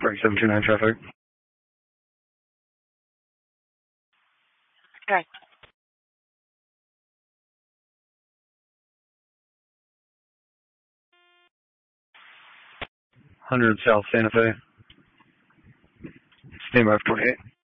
Break 729 traffic. Okay. 100 South Santa Fe. Stand by for 28.